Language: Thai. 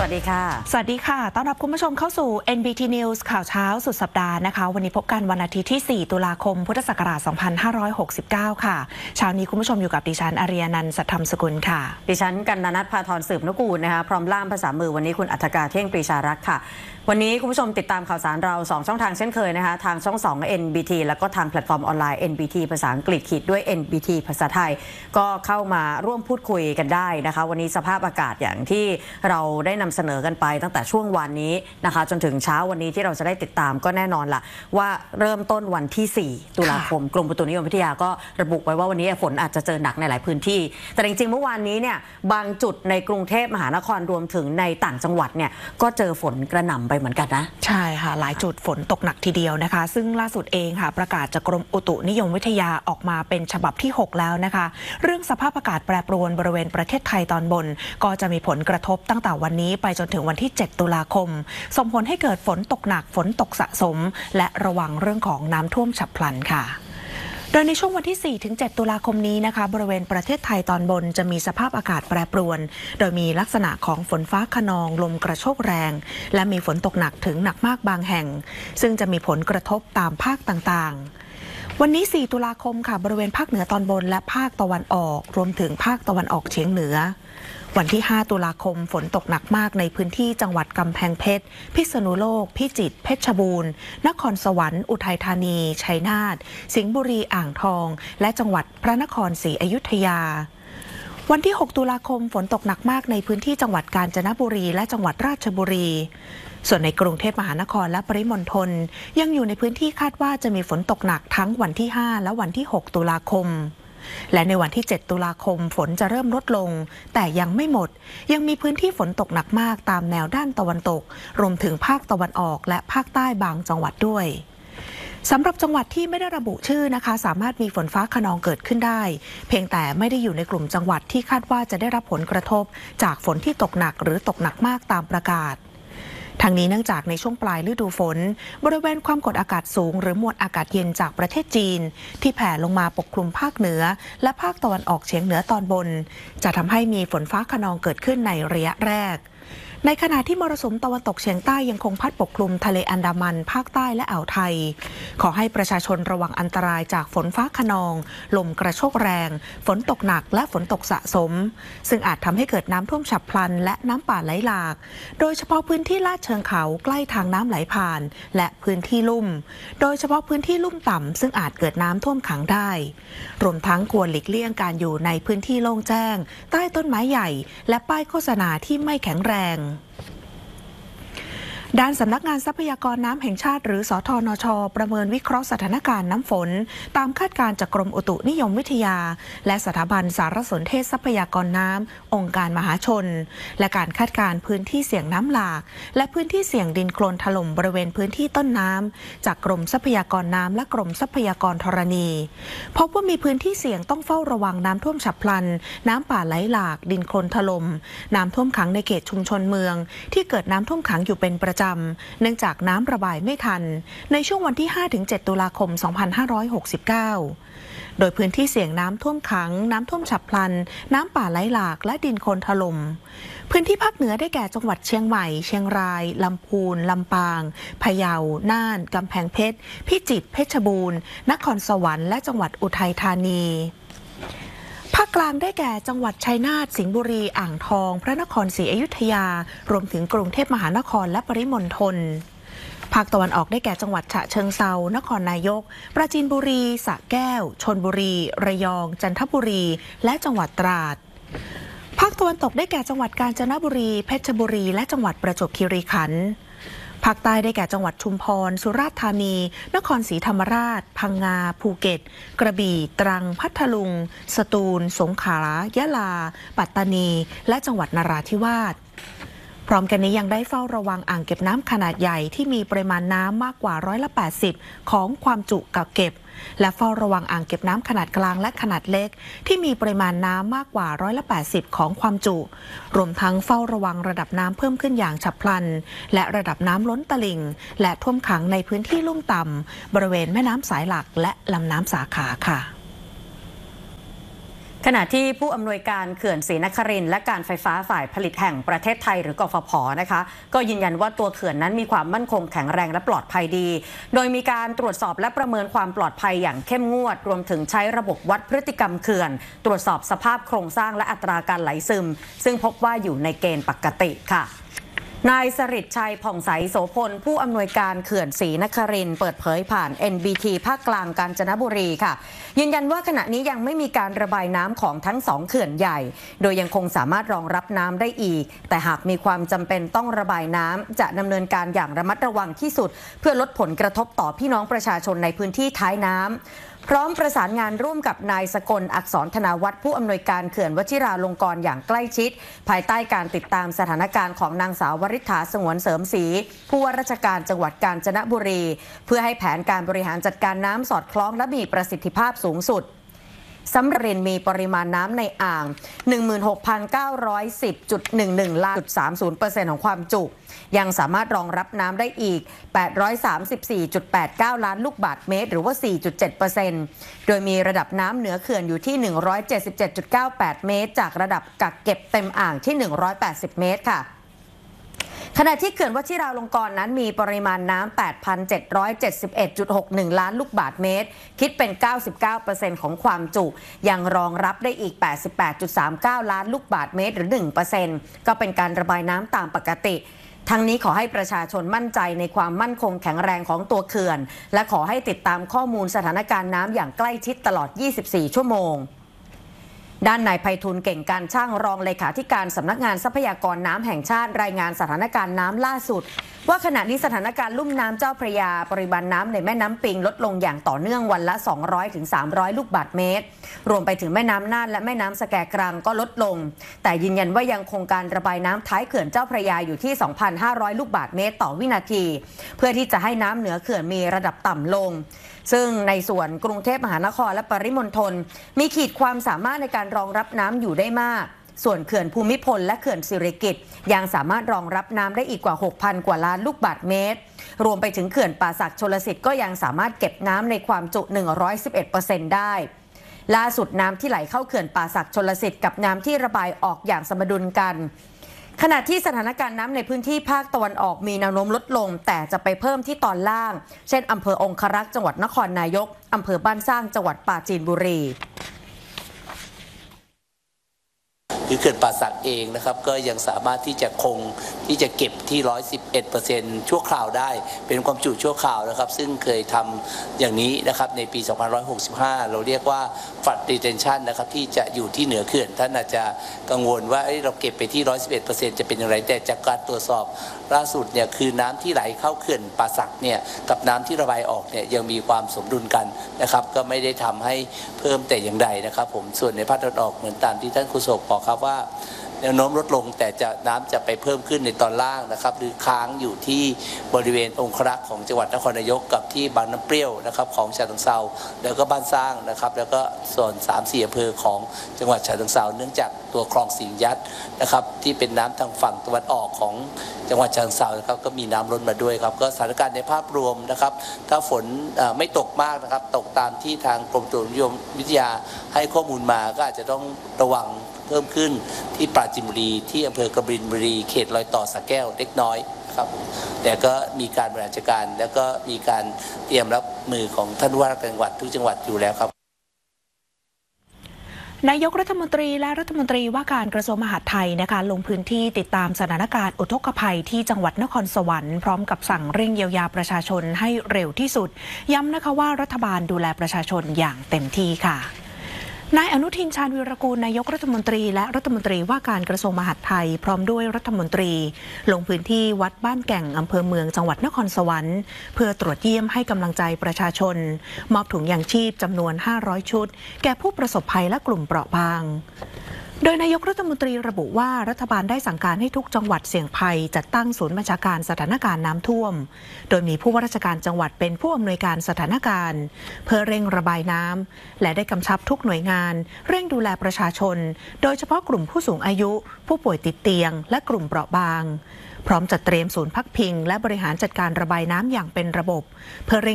วัสดีค่ะสวัสดีค่ะต้อนรับคุณผู้ชมเข้าสู่ NBT News ข่าวเช้าสุดสัปดาห์นะคะวันนี้พบกันวันอาทิตย์ที่ 4 ตุลาคม พุทธศักราช 2569 ค่ะเช้านี้คุณผู้ชมอยู่กับดิฉันอารียนันท์ สัทธรรมสกุลค่ะดิฉันกันนัท พาธร สืบนุกูลนะคะพร้อมล่ามภาษามือวันนี้คุณอัฐกาเที่ยงปรีชารักษ์ค่ะวันนี้คุณผู้ชมติดตามข่าวสารเรา2ช่องทางเช่นเคยนะคะทางช่อง2 NBT แล้วก็ทางแพลตฟอร์มออนไลน์ NBT ภาษาอังกฤษขีดด้วย NBT ภาษาไทยก็เข้ามาร่วมพูดคุยกันได้นะคะวันนี้สภาพอากาศอย่างที่เราได้นำเสนอกันไปตั้งแต่ช่วงวันนี้นะคะจนถึงเช้าวันนี้ที่เราจะได้ติดตามก็แน่นอนล่ะว่าเริ่มต้นวันที่ 4 ตุลาคมกรมอุตุนิยมวิทยาก็ระบุไว้ว่าวันนี้ฝนอาจจะเจอหนักในหลายพื้นที่แต่จริงๆเมื่อวานนี้เนี่ยบางจุดในกรุงเทพมหานครรวมถึงในต่างจังหวัดเนี่ยก็เจอฝนกระหน่ำไปเหมือนกันนะใช่ค่ะหลายจุดฝนตกหนักทีเดียวนะคะซึ่งล่าสุดเองค่ะประกาศจากกรมอุตุนิยมวิทยาออกมาเป็นฉบับที่ 6 แล้วนะคะเรื่องสภาพอากาศแปรปรวนบริเวณประเทศไทยตอนบนก็จะมีผลกระทบตั้งแต่วันนี้ไปจนถึงวันที่ 7 ตุลาคมส่งผลให้เกิดฝนตกหนักฝนตกสะสมและระวังเรื่องของน้ำท่วมฉับพลันค่ะโดยในช่วงวันที่ 4-7 ตุลาคมนี้นะคะบริเวณประเทศไทยตอนบนจะมีสภาพอากาศแปรปรวนโดยมีลักษณะของฝนฟ้าคะนองลมกระโชกแรงและมีฝนตกหนักถึงหนักมากบางแห่งซึ่งจะมีผลกระทบตามภาคต่างๆวันนี้ 4 ตุลาคมค่ะบริเวณภาคเหนือตอนบนและภาคตะวันออกรวมถึงภาคตะวันออกเฉียงเหนือวันที่ 5 ตุลาคมฝนตกหนักมากในพื้นที่จังหวัดกำแพงเพชรพิษณุโลกพิจิตรเพชรบูรณ์นครสวรรค์อุทัยธานีชัยนาทสิงห์บุรีอ่างทองและจังหวัดพระนครศรีอยุธยาวันที่ 6 ตุลาคมฝนตกหนักมากในพื้นที่จังหวัดกาญจนบุรีและจังหวัดราชบุรีส่วนในกรุงเทพมหานครและปริมณฑลยังอยู่ในพื้นที่คาดว่าจะมีฝนตกหนักทั้งวันที่ 5 และวันที่ 6 ตุลาคมและในวันที่ 7 ตุลาคมฝนจะเริ่มลดลงแต่ยังไม่หมดยังมีพื้นที่ฝนตกหนักมากตามแนวด้านตะวันตกรวมถึงภาคตะวันออกและภาคใต้บางจังหวัดด้วยสำหรับจังหวัดที่ไม่ได้ระบุชื่อนะคะสามารถมีฝนฟ้าคะนองเกิดขึ้นได้เพียงแต่ไม่ได้อยู่ในกลุ่มจังหวัดที่คาดว่าจะได้รับผลกระทบจากฝนที่ตกหนักหรือตกหนักมากตามประกาศทางนี้เนื่องจากในช่วงปลายฤดูฝนบริเวณความกดอากาศสูงหรือมวลอากาศเย็นจากประเทศจีนที่แผ่ลงมาปกคลุมภาคเหนือและภาคตะวันออกเฉียงเหนือตอนบนจะทำให้มีฝนฟ้าคะนองเกิดขึ้นในระยะแรกในขณะที่มรสุมตะวันตกเฉียงใต้ยังคงพัดปกคลุมทะเลอันดามันภาคใต้และอ่าวไทยขอให้ประชาชนระวังอันตรายจากฝนฟ้าคะนองลมกระโชกแรงฝนตกหนักและฝนตกสะสมซึ่งอาจทำให้เกิดน้ำท่วมฉับพลันและน้ำป่าไหลหลากโดยเฉพาะพื้นที่ลาดเชิงเขาใกล้ทางน้ำไหลผ่านและพื้นที่ลุ่มโดยเฉพาะพื้นที่ลุ่มต่ำซึ่งอาจเกิดน้ำท่วมขังได้รวมทั้งควรหลีกเลี่ยงการอยู่ในพื้นที่โล่งแจ้งใต้ต้นไม้ใหญ่และป้ายโฆษณาที่ไม่แข็งแรงด้านสำนักงานทรัพยากรน้ำแห่งชาติหรือสทนช.ประเมินวิเคราะห์สถานการณ์น้ำฝนตามคาดการณ์จากกรมอุตุนิยมวิทยาและสถาบันสารสนเทศทรัพยากรน้ำองค์การมหาชนและการคาดการณ์พื้นที่เสี่ยงน้ำหลากและพื้นที่เสี่ยงดินโคลนถล่มบริเวณพื้นที่ต้นน้ำจากกรมทรัพยากรน้ำและกรมทรัพยากรธรณีพบว่ามีพื้นที่เสี่ยงต้องเฝ้าระวังน้ำท่วมฉับพลันน้ำป่าไหลหลากดินโคลนถล่มน้ำท่วมขังในเขตชุมชนเมืองที่เกิดน้ำท่วมขังอยู่เป็นประจำเนื่องจากน้ำระบายไม่ทันในช่วงวันที่ 5-7 ตุลาคม 2569 โดยพื้นที่เสี่ยงน้ำท่วมขังน้ำท่วมฉับพลันน้ำป่าไหลหลากและดินโคลนถล่มพื้นที่ภาคเหนือได้แก่จังหวัดเชียงใหม่เชียงรายลำพูนลำปางพะเยาน่านกำแพงเพชรพิจิตรเพชรบูรณ์นครสวรรค์และจังหวัดอุทัยธานีภาคกลางได้แก่จังหวัดชัยนาทสิงห์บุรีอ่างทองพระนครศรีอยุธยารวมถึงกรุงเทพมหานครและปริมณฑลภาคตะวันออกได้แก่จังหวัดฉะเชิงเทรานครนายกปราจีนบุรีสระแก้วชลบุรีระยองจันทบุรีและจังหวัดตราดภาคตะวันตกได้แก่จังหวัดกาญจนบุรีเพชรบุรีและจังหวัดประจวบคีรีขันธ์ภาคใต้ได้แก่จังหวัดชุมพรสุราษฎร์ธานีนครศรีธรรมราชพังงาภูเก็ตกระบี่ตรังพัทลุงสตูลสงขลายะลาปัตตานีและจังหวัดนราธิวาสพร้อมกันนี้ยังได้เฝ้าระวังอ่างเก็บน้ำขนาดใหญ่ที่มีปริมาณน้ำมากกว่า80%ของความจุกักเก็บและเฝ้าระวังอ่างเก็บน้ำขนาดกลางและขนาดเล็กที่มีปริมาณน้ำมากกว่า80%ของความจุรวมทั้งเฝ้าระวังระดับน้ำเพิ่มขึ้นอย่างฉับพลันและระดับน้ำล้นตลิ่งและท่วมขังในพื้นที่ลุ่มต่ำบริเวณแม่น้ำสายหลักและลำน้ำสาขาค่ะขณะที่ผู้อำนวยการเขื่อนศรีนครินทร์และการไฟฟ้าฝ่ายผลิตแห่งประเทศไทยหรือกฟผ.นะคะก็ยืนยันว่าตัวเขื่อนนั้นมีความมั่นคงแข็งแรงและปลอดภัยดีโดยมีการตรวจสอบและประเมินความปลอดภัยอย่างเข้มงวดรวมถึงใช้ระบบวัดพฤติกรรมเขื่อนตรวจสอบสภาพโครงสร้างและอัตราการไหลซึมซึ่งพบว่าอยู่ในเกณฑ์ปกติค่ะนายสฤษดิ์ชัยผ่องใสโสพลผู้อำนวยการเขื่อนศรีนครินทร์เปิดเผยผ่าน NBT ภาคกลางกาญจนบุรีค่ะยืนยันว่าขณะนี้ยังไม่มีการระบายน้ำของทั้งสองเขื่อนใหญ่โดยยังคงสามารถรองรับน้ำได้อีกแต่หากมีความจำเป็นต้องระบายน้ำจะดำเนินการอย่างระมัดระวังที่สุดเพื่อลดผลกระทบต่อพี่น้องประชาชนในพื้นที่ท้ายน้ำพร้อมประสานงานร่วมกับนายสกลอักษรธนาวัฒน์ผู้อำนวยการเขื่อนวชิราลงกรณ์อย่างใกล้ชิดภายใต้การติดตามสถานการณ์ของนางสาววริษฐาสงวนเสริมศรีผู้ว่าราชการจังหวัดกาญจนบุรีเพื่อให้แผนการบริหารจัดการน้ำสอดคล้องและมีประสิทธิภาพสูงสุดสำหรับมีปริมาณน้ำในอ่าง 16,910.11 ล้าน .30% ของความจุยังสามารถรองรับน้ำได้อีก 834.89 ล้านลูกบาศก์เมตรหรือว่า 4.7% โดยมีระดับน้ำเหนือเขื่อนอยู่ที่ 177.98 เมตรจากระดับกักเก็บเต็มอ่างที่ 180 เมตรค่ะขณะที่เขื่อนวชิราลงกรณ์นั้นมีปริมาณน้ำ 8,771.61 ล้านลูกบาศก์เมตรคิดเป็น 99% ของความจุยังรองรับได้อีก 88.39 ล้านลูกบาศก์เมตรหรือ 1% ก็เป็นการระบายน้ำตามปกติทั้งนี้ขอให้ประชาชนมั่นใจในความมั่นคงแข็งแรงของตัวเขื่อนและขอให้ติดตามข้อมูลสถานการณ์น้ำอย่างใกล้ชิดตลอด 24 ชั่วโมงด้านนายไพฑูรย์เก่งการช่างรองเลขาธิการสำนักงานทรัพยากรน้ำแห่งชาติรายงานสถานการณ์น้ำล่าสุดว่าขณะนี้สถานการณ์ลุ่มน้ำเจ้าพระยาปริมาณน้ำในแม่น้ำปิงลดลงอย่างต่อเนื่องวันละ 200-300 ลูกบาศก์เมตรรวมไปถึงแม่น้ำน่านและแม่น้ำสแกกรังก็ลดลงแต่ยืนยันว่ายังคงการระบายน้ำท้ายเขื่อนเจ้าพระยาอยู่ที่ 2,500 ลูกบาศก์เมตรต่อวินาทีเพื่อที่จะให้น้ำเหนือเขื่อนมีระดับต่ำลงซึ่งในส่วนกรุงเทพมหานครและปริมณฑลมีขีดความสามารถในการรองรับน้ำอยู่ได้มากส่วนเขื่อนภูมิพลและเขื่อนสิริกิติ์ยังสามารถรองรับน้ำได้อีกกว่า 6,000 กว่าล้านลูกบาศก์เมตรรวมไปถึงเขื่อนป่าสักชลสิทธิ์ก็ยังสามารถเก็บน้ำในความจุ 111% ได้ล่าสุดน้ำที่ไหลเข้าเขื่อนป่าสักชลสิทธิ์กับน้ำที่ระบายออกอย่างสมดุลกันขณะที่สถานการณ์น้ำในพื้นที่ภาคตะวันออกมีแนวโน้มลดลงแต่จะไปเพิ่มที่ตอนล่างเช่นอำเภอองครักษ์จังหวัดนครนายกอำเภอบ้านสร้างจังหวัดปราจีนบุรีคือเขื่อนป่าสักเองนะครับก็ยังสามารถที่จะคงที่จะเก็บที่ 111% ชั่วคราวได้เป็นความจุชั่วคราวนะครับซึ่งเคยทำอย่างนี้นะครับในปี 2565 เราเรียกว่า flood retention นะครับที่จะอยู่ที่เหนือเขื่อนท่านอาจจะกังวลว่าเราเก็บไปที่ 111% จะเป็นอย่างไรแต่จากการตรวจสอบล่าสุดเนี่ยคือน้ำที่ไหลเข้าเขื่อนป่าสักเนี่ยกับน้ำที่ระบายออกเนี่ยยังมีความสมดุลกันนะครับก็ไม่ได้ทำให้เพิ่มแต่อย่างใดนะครับผมส่วนในภาคตะวันออกเหมือนตามที่ท่านโฆษกบอกครับว่าแนวโน้มลดลงแต่น้ำจะไปเพิ่มขึ้นในตอนล่างนะครับหรือค้างอยู่ที่บริเวณองครักษ์ของจังหวัดนครนายกกับที่บางน้ำเปรี้ยวนะครับของฉะเชิงเทราแล้วก็บ้านสร้างนะครับแล้วก็ส่วน 3-4 อำเภอของจังหวัดฉะเชิงเทราเนื่องจากตัวคลองสิงห์ยัดนะครับที่เป็นน้ำทางฝั่งตะวันออกของจังหวัดฉะเชิงเทรานะครับก็มีน้ำล้นมาด้วยครับก็สถานการณ์ในภาพรวมนะครับถ้าฝนไม่ตกมากนะครับตกตามที่ทางกรมอุตุนิยมวิทยาให้ข้อมูลมาก็อาจจะต้องระวังเพิ่มขึ้นที่ปราจีนบุรีที่อำเภอกบินบุรีเขตรอยต่อสระแก้วเล็กน้อยครับแต่ก็มีการบริหารจัดการแล้วก็มีการเตรียมรับมือของท่านผู้ว่าราชการจังหวัดทุกจังหวัดอยู่แล้วครับนายกรัฐมนตรีและรัฐมนตรีว่าการกระทรวงมหาดไทยนะคะลงพื้นที่ติดตามสถานการณ์อุทกภัยที่จังหวัดนครสวรรค์พร้อมกับสั่งเร่งเยียวยาประชาชนให้เร็วที่สุดย้ำนะคะว่ารัฐบาลดูแลประชาชนอย่างเต็มที่ค่ะนายอนุทินชาญวีรกูลนายกรัฐมนตรีและรัฐมนตรีว่าการกระทรวงมหาดไทยพร้อมด้วยรัฐมนตรีลงพื้นที่วัดบ้านแก่งอำเภอเมืองจังหวัดนครสวรรค์เพื่อตรวจเยี่ยมให้กำลังใจประชาชนมอบถุงยางชีพจำนวน500ชุดแก่ผู้ประสบภัยและกลุ่มเปราะบางโดยนายกรัฐมนตรีระบุว่ารัฐบาลได้สั่งการให้ทุกจังหวัดเสี่ยงภัยจัดตั้งศูนย์บัญชาการสถานการณ์น้ำท่วมโดยมีผู้ว่าราชการจังหวัดเป็นผู้อำนวยการสถานการณ์เพื่อเร่งระบายน้ำและได้กำชับทุกหน่วยงานเร่งดูแลประชาชนโดยเฉพาะกลุ่มผู้สูงอายุผู้ป่วยติดเตียงและกลุ่มเปราะบางพร้อมจัดเตรียมศูนย์พักพิงและบริหารจัดการระบายน้ำอย่างเป็นระบบเพื่อเร่ง